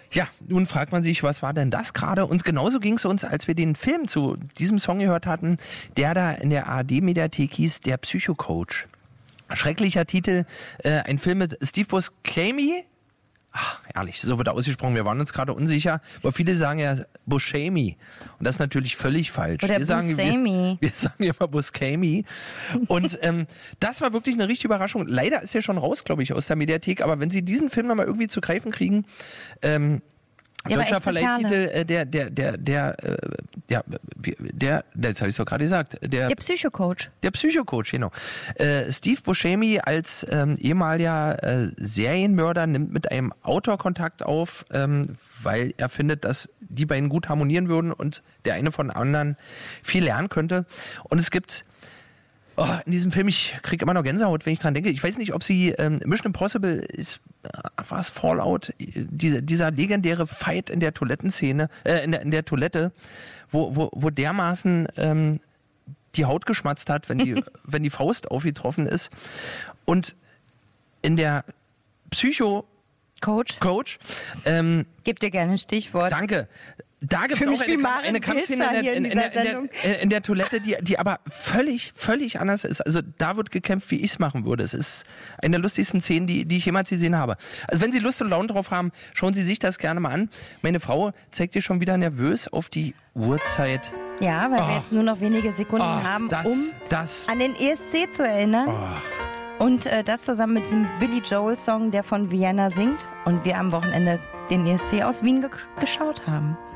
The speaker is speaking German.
Ja, nun fragt man sich, was war denn das gerade? Und genauso ging es uns, als wir den Film zu diesem Song gehört hatten, der da in der ARD-Mediathek hieß, der Psychocoach. Schrecklicher Titel, ein Film mit Steve Buscemi. Ach, ehrlich, so wird er ausgesprochen. Wir waren uns gerade unsicher, aber viele sagen ja Buscemi. Und das ist natürlich völlig falsch. Oder wir sagen immer Buscemi. Und das war wirklich eine richtige Überraschung. Leider ist er schon raus, glaube ich, aus der Mediathek. Aber wenn Sie diesen Film nochmal irgendwie zu greifen kriegen, deutscher Verleihtitel, das habe ich doch gerade gesagt. Der Psychocoach. Der Psychocoach, genau. Steve Buscemi als ehemaliger Serienmörder nimmt mit einem Autor Kontakt auf, weil er findet, dass die beiden gut harmonieren würden und der eine von anderen viel lernen könnte. Und es gibt in diesem Film, ich kriege immer noch Gänsehaut, wenn ich dran denke. Ich weiß nicht, ob Sie Mission Impossible ist, war es Fallout, dieser legendäre Fight in der Toilettenszene, in der Toilette, wo dermaßen die Haut geschmatzt hat, wenn die Faust aufgetroffen ist. Und in der Coach. Gib dir gerne ein Stichwort. Danke. Da gibt es auch eine Kampfszene in der Toilette, die aber völlig anders ist. Also da wird gekämpft, wie ich es machen würde. Es ist eine der lustigsten Szenen, die ich jemals gesehen habe. Also wenn Sie Lust und Laune drauf haben, schauen Sie sich das gerne mal an. Meine Frau zeigt dir schon wieder nervös auf die Uhrzeit. Ja, weil wir jetzt nur noch wenige Sekunden haben, um an den ESC zu erinnern. Und das zusammen mit diesem Billy Joel-Song, der von Vienna singt. Und wir am Wochenende den ESC aus Wien geschaut haben.